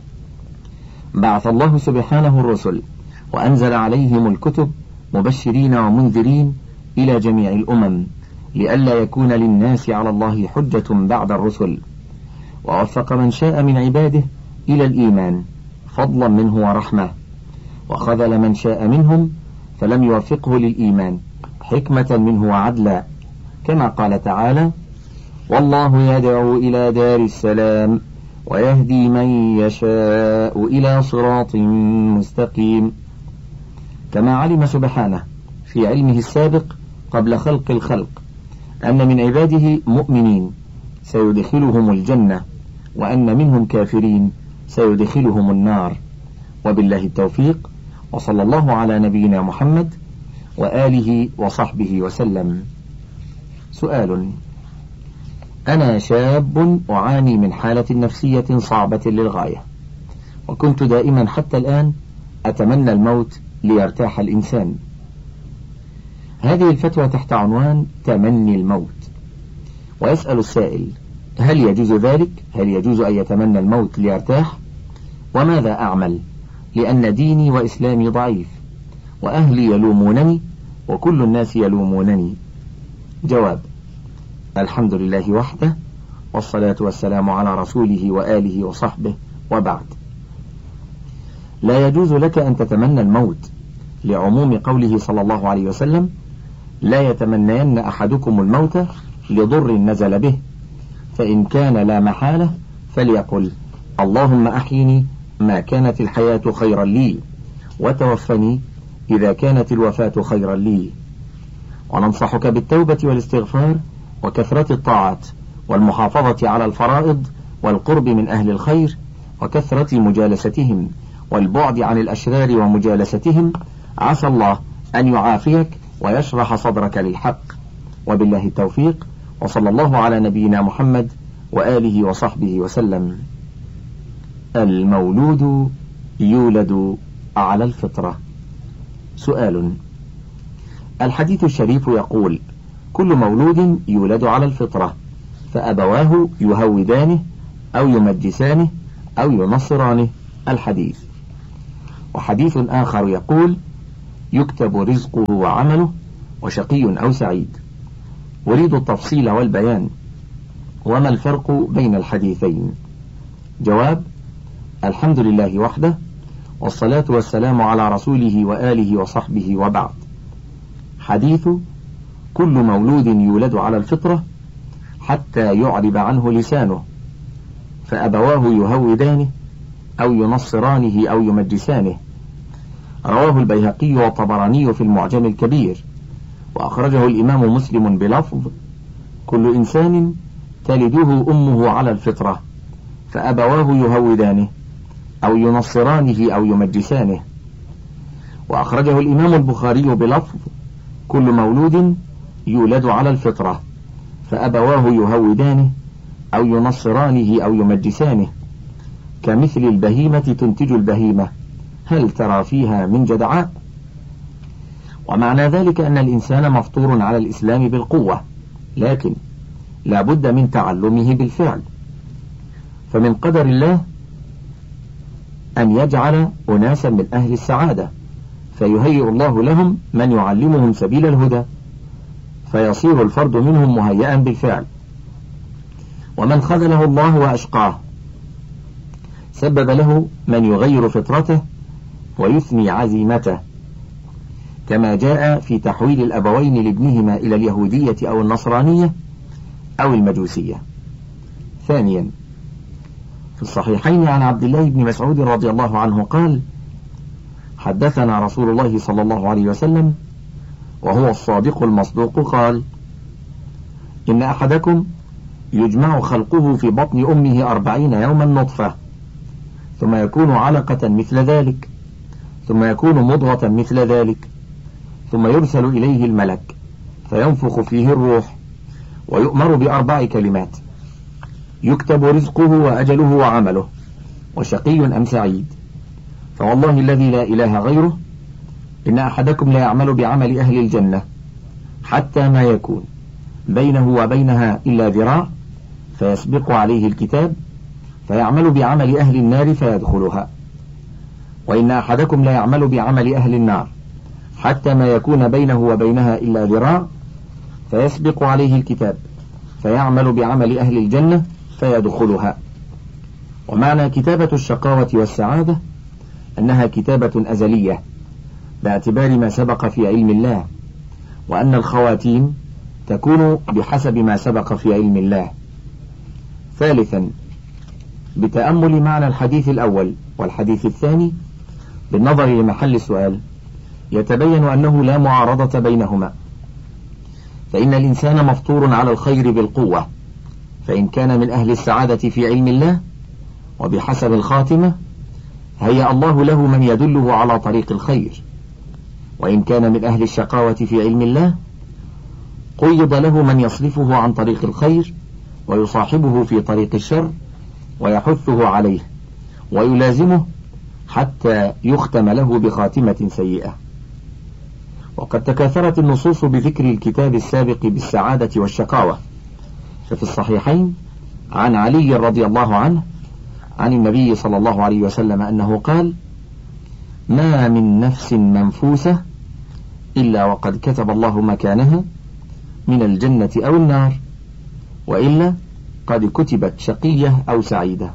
بعث الله سبحانه الرسل وأنزل عليهم الكتب مبشرين ومنذرين إلى جميع الأمم لئلا يكون للناس على الله حجة بعد الرسل، ووفق من شاء من عباده إلى الإيمان فضلا منه ورحمة، وخذل من شاء منهم فلم يوفقه للإيمان حكمة منه وعدلا، كما قال تعالى: والله يدعو إلى دار السلام ويهدي من يشاء إلى صراط مستقيم. كما علم سبحانه في علمه السابق قبل خلق الخلق أن من عباده مؤمنين سيدخلهم الجنة، وأن منهم كافرين سيدخلهم النار. وبالله التوفيق، وصلى الله على نبينا محمد وآله وصحبه وسلم. سؤال: أنا شاب أعاني من حالة نفسية صعبة للغاية، وكنت دائما حتى الآن أتمنى الموت ليرتاح الإنسان. هذه الفتوى تحت عنوان تمني الموت. ويسأل السائل: هل يجوز ذلك؟ هل يجوز أن يتمنى الموت ليرتاح؟ وماذا أعمل؟ لأن ديني وإسلامي ضعيف، وأهلي يلومونني، وكل الناس يلومونني. جواب: الحمد لله وحده، والصلاة والسلام على رسوله وآله وصحبه، وبعد. لا يجوز لك أن تتمنى الموت لعموم قوله صلى الله عليه وسلم: لا يتمنين أحدكم الموت لضر نزل به، فإن كان لا محالة فليقل: اللهم أحيني ما كانت الحياة خيرا لي، وتوفني إذا كانت الوفاة خيرا لي. وننصحك بالتوبة والاستغفار وكثرة الطاعات والمحافظة على الفرائض والقرب من أهل الخير وكثرة مجالستهم والبعد عن الأشرار ومجالستهم، عسى الله أن يعافيك ويشرح صدرك للحق. وبالله التوفيق، وصلى الله على نبينا محمد وآله وصحبه وسلم. المولود يولد على الفطرة. سؤال: الحديث الشريف يقول: كل مولود يولد على الفطرة، فأبواه يهودانه أو يمجسانه أو ينصرانه، الحديث. وحديث آخر يقول: يكتب رزقه وعمله وشقي أو سعيد. أريد التفصيل والبيان، وما الفرق بين الحديثين؟ جواب: الحمد لله وحده، والصلاة والسلام على رسوله وآله وصحبه، وبعد. حديث: كل مولود يولد على الفطرة حتى يعرب عنه لسانه، فأبواه يهودانه أو ينصرانه أو يمجسانه. رواه البيهقي والطبراني في المعجم الكبير، وأخرجه الإمام مسلم بلفظ: كل إنسان تلده أمه على الفطرة، فأبواه يهودانه أو ينصرانه أو يمجسانه. وأخرجه الإمام البخاري بلفظ: كل مولود يولد على الفطرة، فأبواه يهودانه أو ينصرانه أو يمجسانه، كمثل البهيمة تنتج البهيمة، هل ترى فيها من جدعاء؟ ومعنى ذلك أن الإنسان مفطور على الإسلام بالقوة، لكن لا بد من تعلمه بالفعل. فمن قدر الله أن يجعل أناسا من أهل السعادة، فيهيئ الله لهم من يعلمهم سبيل الهدى، فيصير الفرد منهم مهيئا بالفعل. ومن خذله الله وأشقاه سبب له من يغير فطرته ويثني عزيمته، كما جاء في تحويل الأبوين لابنهما إلى اليهودية أو النصرانية أو المجوسية. ثانيا، في الصحيحين عن عبد الله بن مسعود رضي الله عنه قال: حدثنا رسول الله صلى الله عليه وسلم وهو الصادق المصدوق قال: إن أحدكم يجمع خلقه في بطن أمه 40 يوما نطفة، ثم يكون علقة مثل ذلك، ثم يكون مضغة مثل ذلك، ثم يرسل إليه الملك فينفخ فيه الروح، ويؤمر ب4 كلمات: يكتب رزقه وأجله وعمله، وشقي أم سعيد. فوالله الذي لا إله غيره، إن أحدكم لا يعمل بعمل أهل الجنة حتى ما يكون بينه وبينها إلا ذراع، فيسبق عليه الكتاب فيعمل بعمل أهل النار فيدخلها. وإن أحدكم لا يعمل بعمل أهل النار حتى ما يكون بينه وبينها إلا ذراع، فيسبق عليه الكتاب فيعمل بعمل أهل الجنة فيدخلها. ومعنى كتابة الشقاوة والسعادة أنها كتابة أزلية باعتبار ما سبق في علم الله، وأن الخواتيم تكون بحسب ما سبق في علم الله. ثالثا، بتأمل معنى الحديث الأول والحديث الثاني بالنظر لمحل السؤال، يتبين أنه لا معارضة بينهما، فإن الإنسان مفطور على الخير بالقوة، فإن كان من أهل السعادة في علم الله وبحسب الخاتمة هيأ الله له من يدله على طريق الخير، وإن كان من أهل الشقاوة في علم الله قيض له من يصرفه عن طريق الخير ويصاحبه في طريق الشر ويحثه عليه ويلازمه حتى يختم له بخاتمة سيئة. وقد تكاثرت النصوص بذكر الكتاب السابق بالسعادة والشقاوة، ففي الصحيحين عن علي رضي الله عنه عن النبي صلى الله عليه وسلم أنه قال: ما من نفس منفوسة إلا وقد كتب الله مكانها من الجنة أو النار، وإلا قد كتبت شقية أو سعيدة.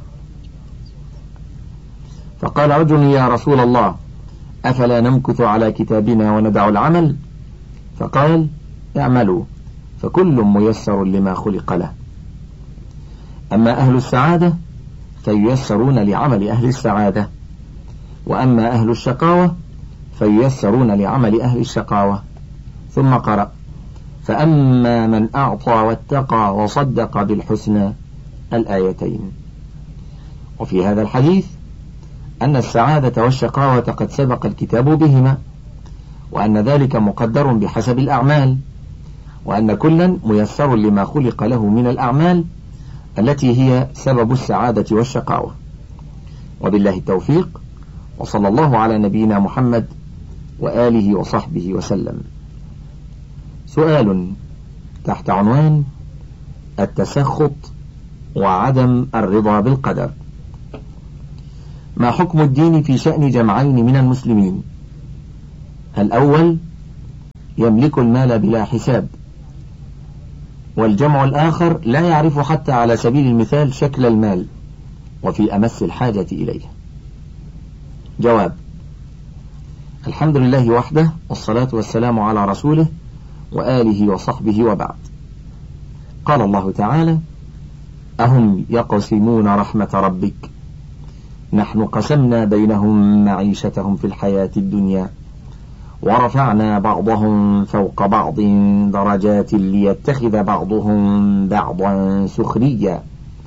فقال رجل: يا رسول الله، أفلا نمكث على كتابنا وندع العمل؟ فقال: اعملوا فكل ميسر لما خلق له. أما أهل السعادة فييسرون لعمل أهل السعادة، وأما أهل الشقاوة فييسرون لعمل أهل الشقاوة. ثم قرأ: فأما من أعطى واتقى وصدق بالحسنى، الآيتين. وفي هذا الحديث أن السعادة والشقاوة قد سبق الكتاب بهما، وأن ذلك مقدر بحسب الأعمال، وأن كلا ميسر لما خلق له من الأعمال التي هي سبب السعادة والشقاوة. وبالله التوفيق، وصلى الله على نبينا محمد وآله وصحبه وسلم. سؤال تحت عنوان: التسخط وعدم الرضا بالقدر. ما حكم الدين في شأن جمعين من المسلمين؟ الأول يملك المال بلا حساب، والجمع الآخر لا يعرف حتى على سبيل المثال شكل المال وفي أمس الحاجة إليه. جواب: الحمد لله وحده، والصلاة والسلام على رسوله وآله وصحبه وبعد. قال الله تعالى: أهم يقسمون رحمة ربك نحن قسمنا بينهم معيشتهم في الحياة الدنيا ورفعنا بعضهم فوق بعض درجات ليتخذ بعضهم بعضا سخريا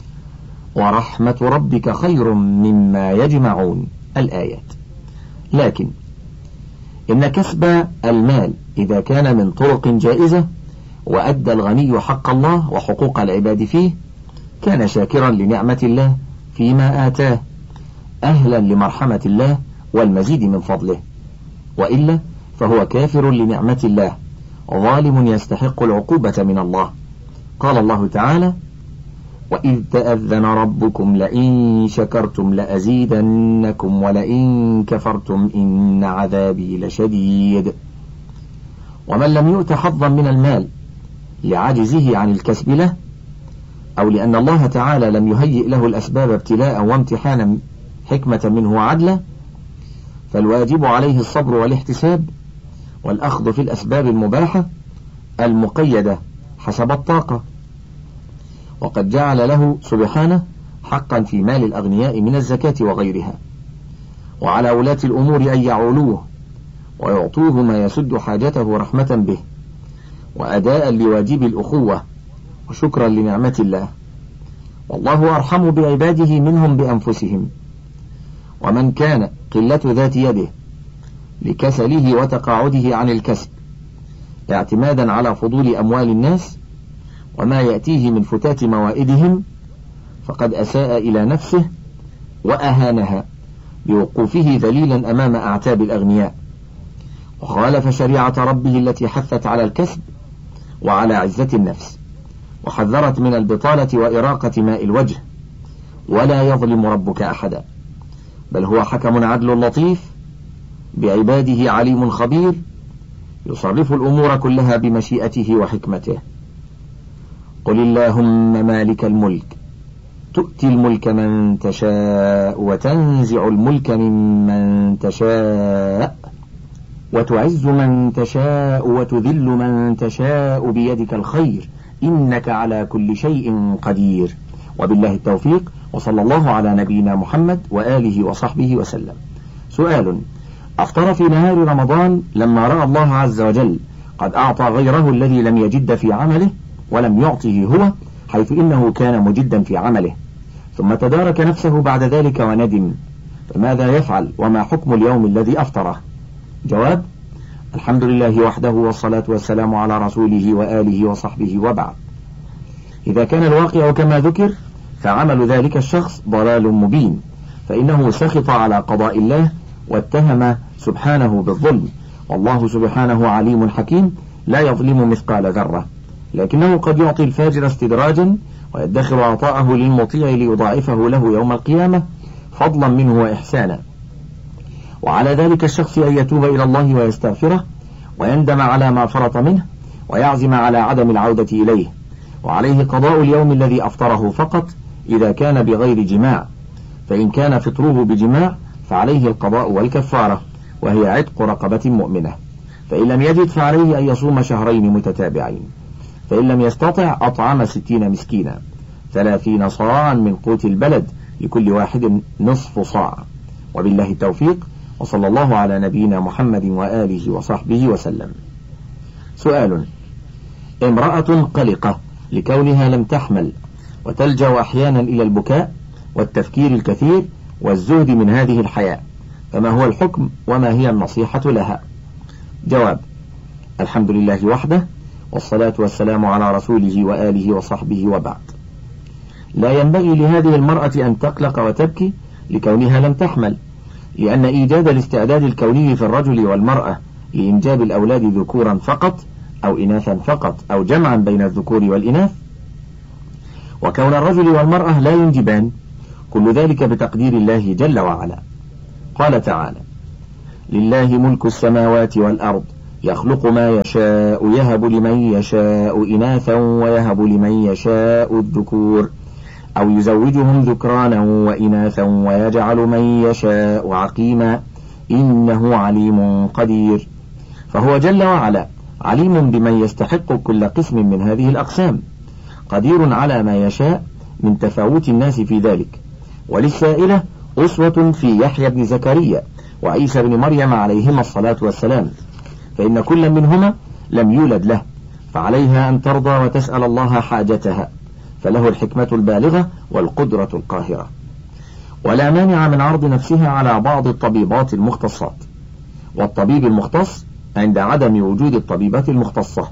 ورحمة ربك خير مما يجمعون. الآيات. لكن إن كسب المال إذا كان من طرق جائزة وأدى الغني حق الله وحقوق العباد فيه كان شاكرا لنعمة الله فيما آتاه، أهلا لمرحمة الله والمزيد من فضله، وإلا فهو كافر لنعمة الله ظالم يستحق العقوبة من الله. قال الله تعالى: وإذ تأذن ربكم لئن شكرتم لأزيدنكم ولئن كفرتم إن عذابي لشديد. ومن لم يؤت حظا من المال لعجزه عن الكسب له أو لأن الله تعالى لم يهيئ له الأسباب ابتلاء وامتحانا حكمة منه وعدلا، فالواجب عليه الصبر والاحتساب والأخذ في الأسباب المباحة المقيدة حسب الطاقة. وقد جعل له سبحانه حقا في مال الأغنياء من الزكاة وغيرها، وعلى ولاة الأمور أن يعولوه ويعطوه ما يسد حاجته رحمة به وأداء لواجب الأخوة وشكرا لنعمة الله، والله أرحم بعباده منهم بأنفسهم. ومن كان قلة ذات يده لكسله وتقاعده عن الكسب اعتمادا على فضول أموال الناس وما يأتيه من فتات موائدهم فقد أساء إلى نفسه وأهانها بوقوفه ذليلا أمام أعتاب الأغنياء، وخالف شريعة ربه التي حثت على الكسب وعلى عزة النفس وحذرت من البطالة وإراقة ماء الوجه. ولا يظلم ربك أحدا، بل هو حكم عدل لطيف بعباده عليم خبير يصرف الأمور كلها بمشيئته وحكمته. قل اللهم مالك الملك تؤتي الملك من تشاء وتنزع الملك ممن تشاء وتعز من تشاء وتذل من تشاء بيدك الخير إنك على كل شيء قدير. وبالله التوفيق، وصلى الله على نبينا محمد وآله وصحبه وسلم. سؤال: أفطر في نهار رمضان لما رأى الله عز وجل قد أعطى غيره الذي لم يجد في عمله ولم يعطه هو، حيث إنه كان مجدا في عمله، ثم تدارك نفسه بعد ذلك وندم، فماذا يفعل وما حكم اليوم الذي أفطره؟ جواب: الحمد لله وحده، والصلاة والسلام على رسوله وآله وصحبه وبعد. إذا كان الواقع كما ذكر فعمل ذلك الشخص ضلال مبين، فإنه سخط على قضاء الله واتهم سبحانه بالظلم، والله سبحانه عليم حكيم لا يظلم مثقال ذرة، لكنه قد يعطي الفاجر استدراجا ويدخر عطاءه للمطيع ليضاعفه له يوم القيامة فضلا منه وإحسانا. وعلى ذلك الشخص أن يتوب إلى الله ويستغفره ويندم على ما فرط منه ويعزم على عدم العودة إليه، وعليه قضاء اليوم الذي أفطره فقط إذا كان بغير جماع، فإن كان فطره بجماع فعليه القضاء والكفارة وهي عتق رقبة مؤمنة، فإن لم يجد فعليه أن يصوم شهرين متتابعين، فإن لم يستطع أطعم 60 مسكينا 30 صاعا من قوت البلد لكل واحد نصف صاع. وبالله التوفيق، وصلى الله على نبينا محمد وآله وصحبه وسلم. سؤال: امرأة قلقة لكونها لم تحمل وتلجأ أحيانا إلى البكاء والتفكير الكثير والزهد من هذه الحياة، فما هو الحكم وما هي النصيحة لها؟ جواب: الحمد لله وحده، والصلاة والسلام على رسوله وآله وصحبه وبعد. لا ينبغي لهذه المرأة أن تقلق وتبكي لكونها لم تحمل، لأن إيجاد الاستعداد الكوني في الرجل والمرأة لإنجاب الأولاد ذكورا فقط أو إناثا فقط أو جمعا بين الذكور والإناث، وكون الرجل والمرأة لا ينجبان، كل ذلك بتقدير الله جل وعلا. قال تعالى: لله ملك السماوات والأرض يخلق ما يشاء يهب لمن يشاء إناثا ويهب لمن يشاء الذكور أو يزوجهم ذكرانا وإناثا ويجعل من يشاء عقيما إنه عليم قدير. فهو جل وعلا عليم بمن يستحق كل قسم من هذه الأقسام، قدير على ما يشاء من تفاوت الناس في ذلك. وللسائلة أسوة في يحيى بن زكريا وعيسى بن مريم عليهما الصلاة والسلام، فإن كل منهما لم يولد له، فعليها أن ترضى وتسأل الله حاجتها، فله الحكمة البالغة والقدرة القاهرة. ولا مانع من عرض نفسها على بعض الطبيبات المختصات، والطبيب المختص عند عدم وجود الطبيبات المختصة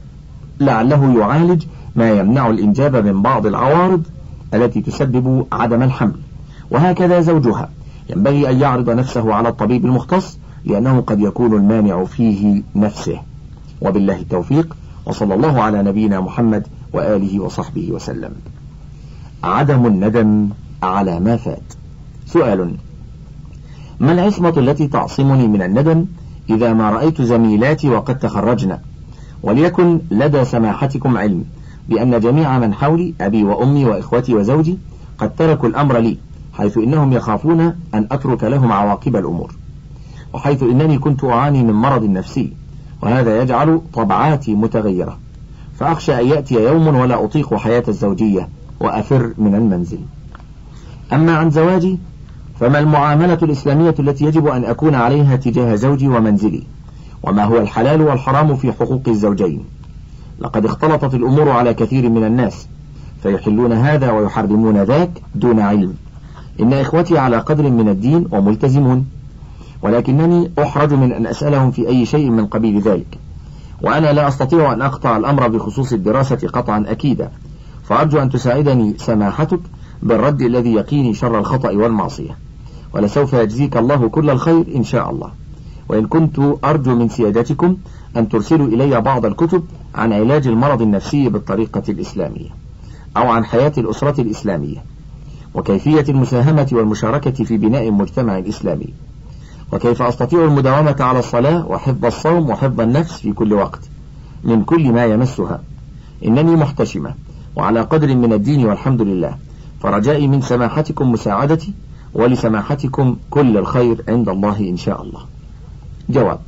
لعله يعالج ما يمنع الإنجاب من بعض العوارض التي تسبب عدم الحمل. وهكذا زوجها ينبغي أن يعرض نفسه على الطبيب المختص، لأنه قد يكون المانع فيه نفسه. وبالله التوفيق، وصلى الله على نبينا محمد وآله وصحبه وسلم. عدم الندم على ما فات. سؤال: ما العصمة التي تعصمني من الندم إذا ما رأيت زميلاتي وقد تخرجن، وليكن لدى سماحتكم علم بأن جميع من حولي أبي وأمي وإخوتي وزوجي قد تركوا الأمر لي، حيث إنهم يخافون أن أترك لهم عواقب الأمور، وحيث إنني كنت أعاني من مرض نفسي، وهذا يجعل طبعاتي متغيرة، فأخشى أن يأتي يوم ولا أطيق حياة الزوجية وأفر من المنزل. أما عن زواجي فما المعاملة الإسلامية التي يجب أن أكون عليها تجاه زوجي ومنزلي، وما هو الحلال والحرام في حقوق الزوجين؟ لقد اختلطت الأمور على كثير من الناس، فيحلون هذا ويحرمون ذاك دون علم. إن إخوتي على قدر من الدين وملتزمون، ولكنني أحرج من أن أسألهم في أي شيء من قبيل ذلك، وأنا لا أستطيع أن أقطع الأمر بخصوص الدراسة قطعا أكيدا، فأرجو أن تساعدني سماحتك بالرد الذي يقيني شر الخطأ والمعصية، ولسوف يجزيك الله كل الخير إن شاء الله. وإن كنت أرجو من سيادتكم أن ترسلوا إلي بعض الكتب عن علاج المرض النفسي بالطريقة الإسلامية، أو عن حياة الأسرة الإسلامية، وكيفية المساهمة والمشاركة في بناء المجتمع الإسلامي، وكيف أستطيع المداومة على الصلاة وحفظ الصوم وحفظ النفس في كل وقت من كل ما يمسها. إنني محتشمة وعلى قدر من الدين والحمد لله، فرجائي من سماحتكم مساعدتي، ولسماحتكم كل الخير عند الله إن شاء الله. جواب: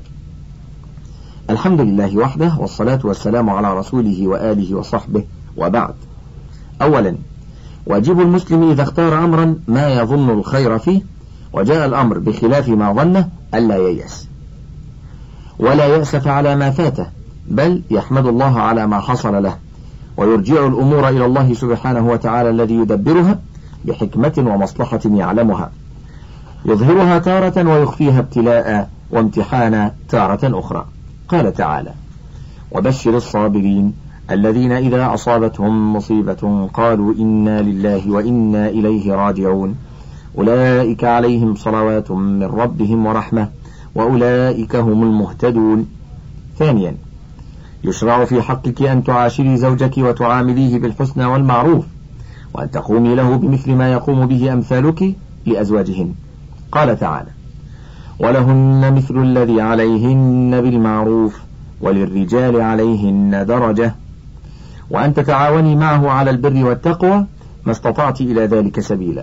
الحمد لله وحده، والصلاة والسلام على رسوله وآله وصحبه، وبعد. أولا، واجب المسلم إذا اختار أمرا ما يظن الخير فيه وجاء الأمر بخلاف ما ظنه ألا ييأس، ولا يأسف على ما فاته، بل يحمد الله على ما حصل له، ويرجع الأمور إلى الله سبحانه وتعالى الذي يدبرها بحكمة ومصلحة يعلمها، يظهرها تارة ويخفيها ابتلاء وامتحانا تارة أخرى. قال تعالى: وبشر الصابرين الذين إذا أصابتهم مصيبة قالوا إنا لله وإنا إليه راجعون أولئك عليهم صلوات من ربهم ورحمة وأولئك هم المهتدون. ثانيا، يشرع في حقك أن تعاشري زوجك وتعامليه بالحسنى والمعروف، وأن تقومي له بمثل ما يقوم به أمثالك لأزواجهن. قال تعالى: ولهن مثل الذي عليهن بالمعروف وللرجال عليهن درجة، وأن تتعاوني معه على البر والتقوى ما استطعت إلى ذلك سبيلا.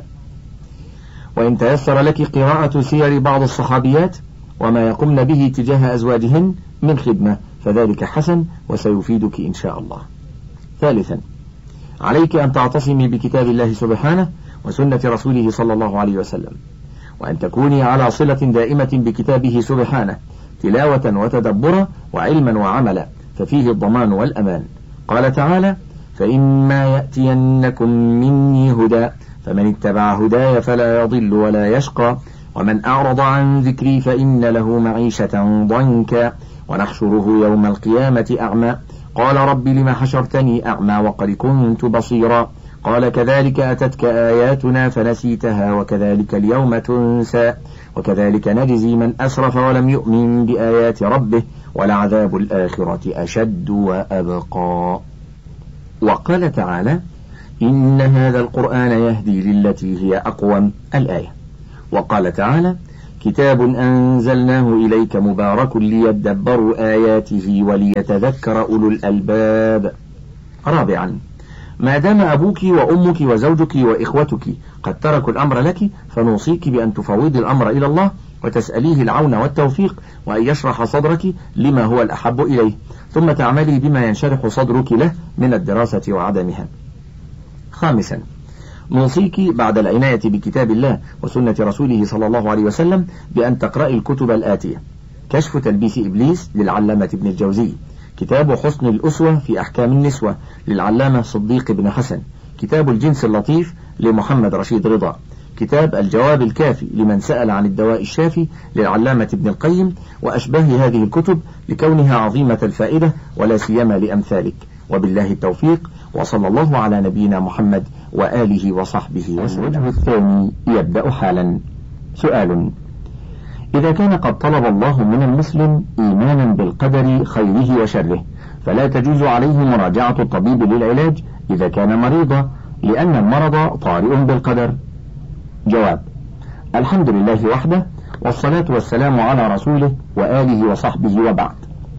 وإن تيسر لك قراءة سير بعض الصحابيات وما يقمن به تجاه أزواجهن من خدمة فذلك حسن وسيفيدك إن شاء الله. ثالثا، عليك أن تعتصمي بكتاب الله سبحانه وسنة رسوله صلى الله عليه وسلم، وأن تكوني على صلة دائمة بكتابه سبحانه تلاوة وتدبرا وعلما وعملا، ففيه الضمان والأمان. قال تعالى: فإما يأتينكم مني هدى فمن اتبع هداي فلا يضل ولا يشقى ومن أعرض عن ذكري فإن له معيشة ضنكا ونحشره يوم القيامة أعمى قال رب لم حشرتني أعمى وقد كنت بصيرا قال كذلك أتتك آياتنا فنسيتها وكذلك اليوم تنسى وكذلك نجزي من أسرف ولم يؤمن بآيات ربه ولعذاب الآخرة أشد وأبقى. وقال تعالى: إن هذا القرآن يهدي للتي هي أقوم الآية. وقال تعالى كتاب أنزلناه إليك مبارك ليدبروا آياته وليتذكر أولو الألباب. رابعا، ما دام أبوك وأمك وزوجك وإخوتك قد تركوا الأمر لك فنوصيك بأن تفوضي الأمر إلى الله وتسأليه العون والتوفيق وأن يشرح صدرك لما هو الأحب إليه، ثم تعملي بما ينشرح صدرك له من الدراسة وعدمها. خامسا، نوصيك بعد العناية بكتاب الله وسنة رسوله صلى الله عليه وسلم بأن تقرأي الكتب الآتية: كشف تلبيس إبليس للعلامة ابن الجوزي، كتاب حسن الأسوة في أحكام النسوة للعلامة صديق بن حسن، كتاب الجنس اللطيف لمحمد رشيد رضا، كتاب الجواب الكافي لمن سأل عن الدواء الشافي للعلامة ابن القيم، وأشباه هذه الكتب لكونها عظيمة الفائدة ولا سيما لأمثالك. وبالله التوفيق، وصلى الله على نبينا محمد وآله وصحبه وسلم. الوجه الثاني يبدأ حالا. سؤال: إذا كان قد طلب الله من المسلم إيمانا بالقدر خيره وشره، فلا تجوز عليه مراجعة الطبيب للعلاج إذا كان مريضا، لأن المرض طارئ بالقدر؟ جواب: الحمد لله وحده، والصلاة والسلام على رسوله وآله وصحبه، وبعد.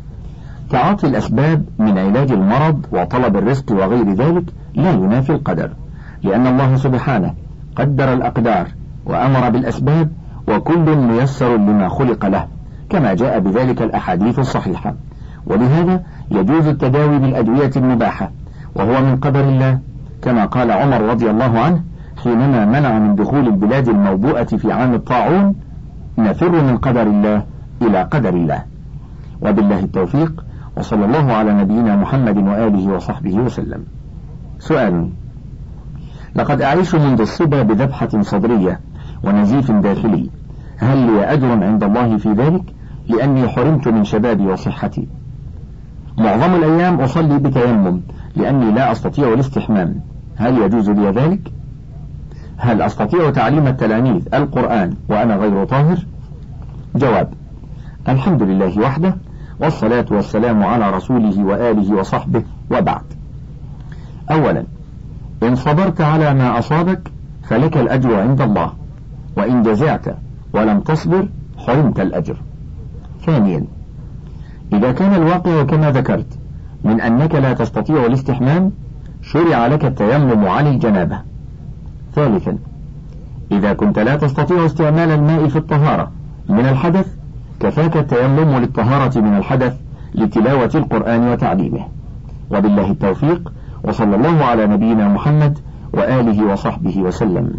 تعاطي الأسباب من علاج المرض وطلب الرزق وغير ذلك لا ينافي القدر، لأن الله سبحانه قدر الأقدار وأمر بالأسباب، وكل ميسر لما خلق له، كما جاء بذلك الأحاديث الصحيحة. ولهذا يجوز التداوي بالأدوية المباحة، وهو من قدر الله، كما قال عمر رضي الله عنه حينما منع من دخول البلاد الموبوءة في عام الطاعون: نفر من قدر الله إلى قدر الله. وبالله التوفيق، وصلى الله على نبينا محمد وآله وصحبه وسلم. سؤال: لقد أعيش منذ الصبا بذبحة صدرية ونزيف داخلي، هل لي أجر عند الله في ذلك؟ لأني حرمت من شبابي وصحتي. معظم الأيام أصلي بتيمم لأني لا أستطيع الاستحمام، هل يجوز لي ذلك؟ هل أستطيع تعليم التلاميذ القرآن وأنا غير طاهر؟ جواب: الحمد لله وحده، والصلاة والسلام على رسوله وآله وصحبه، وبعد. أولا، إن صبرت على ما أصابك فلك الأجر عند الله، وإن جزعت ولم تصبر حرمت الأجر. ثانيا، إذا كان الواقع كما ذكرت من أنك لا تستطيع الاستحمام، شرع لك التيمم عن الجنابة. ثالثا، إذا كنت لا تستطيع استعمال الماء في الطهارة من الحدث، كفاك التيمم للطهارة من الحدث لتلاوة القرآن وتعليمه. وبالله التوفيق، وصلى الله على نبينا محمد وآله وصحبه وسلم.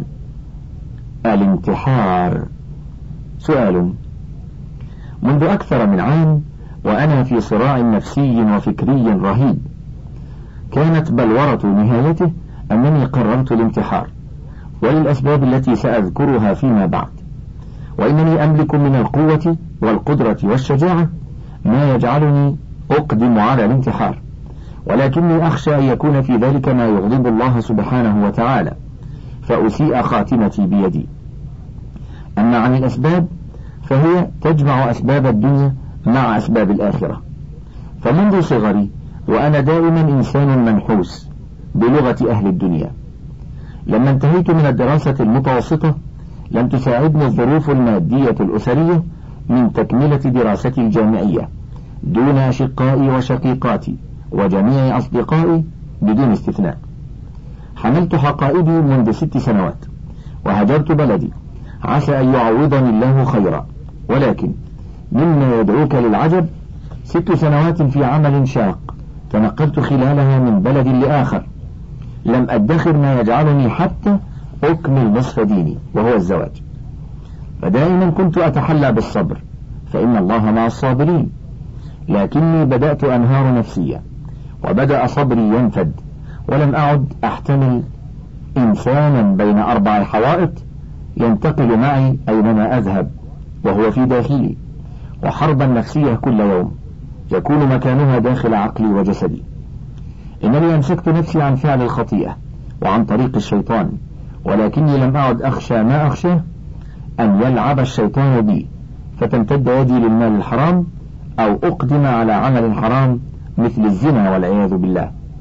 الانتحار. سؤال: منذ أكثر من عام وأنا في صراع نفسي وفكري رهيب، كانت بلورة نهايته أنني قررت الانتحار، وللأسباب التي سأذكرها فيما بعد، وإنني أملك من القوة والقدرة والشجاعة ما يجعلني أقدم على الانتحار، ولكني أخشى أن يكون في ذلك ما يغضب الله سبحانه وتعالى فأسيء خاتمتي بيدي. أما عن الأسباب فهي تجمع أسباب الدنيا مع أسباب الآخرة، فمنذ صغري وأنا دائما إنسان منحوس بلغة أهل الدنيا. لما انتهيت من الدراسة المتوسطة لم تساعدني الظروف المادية الأسرية من تكملة دراستي الجامعية دون أشقائي وشقيقاتي وجميع أصدقائي بدون استثناء. حملت حقائبي منذ 6 سنوات وهجرت بلدي، عسى أن يعوضني الله خيرا، ولكن مما يدعوك للعجب 6 سنوات في عمل شاق تنقلت خلالها من بلد لآخر، لم أدخر ما يجعلني حتى أكمل نصف ديني وهو الزواج. فدائما كنت أتحلى بالصبر، فإن الله مع الصابرين، لكني بدأت أنهار نفسية وبدأ صبري ينفد، ولم أعد أحتمل إنسانا بين 4 حوائط ينتقل معي أينما أذهب وهو في داخلي، وحربا نفسية كل يوم يكون مكانها داخل عقلي وجسدي. إنني أمسكت نفسي عن فعل الخطيئة وعن طريق الشيطان، ولكني لم أعد أخشى ما أخشاه أن يلعب الشيطان بي فتمتد يدي للمال الحرام أو أقدم على عمل حرام مثل الزنا والعياذ بالله.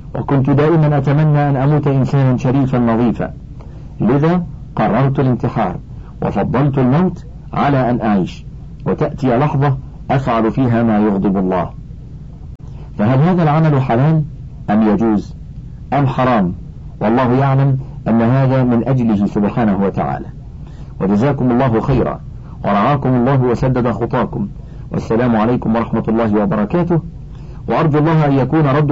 وكنت دائما أتمنى أن أموت إنسانا شريفا نظيفا، لذا قررت الانتحار وفضلت الموت على أن أعيش وتأتي لحظة أفعل فيها ما يغضب الله. فهل هذا العمل حلال أم يجوز أم حرام؟ والله يعلم أن هذا من أجله سبحانه وتعالى. وجزاكم الله خيرا ورعاكم الله وسدد خطاكم، والسلام عليكم ورحمة الله وبركاته، وأرجو الله أن يكون رد